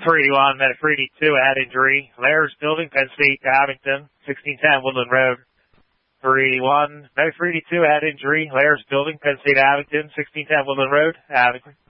381, Metafreedy 2 had injury. Lairs Building, Penn State to Abington, 1610 Woodland Road. 381, Metafreedy 2 had injury. Lairs Building, Penn State to Abington, 1610 Woodland Road, Abington.